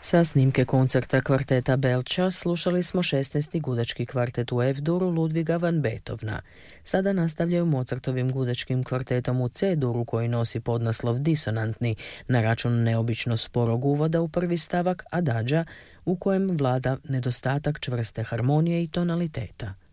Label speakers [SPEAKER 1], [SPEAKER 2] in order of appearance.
[SPEAKER 1] Sa snimke koncerta kvarteta Belča slušali smo 16. gudački kvartet u F-duru Ludviga van Beethovna. Sada nastavljaju Mozartovim gudačkim kvartetom u C-duru koji nosi podnaslov disonantni na račun neobično sporog uvoda u prvi stavak adagija u kojem vlada nedostatak čvrste harmonije i tonaliteta.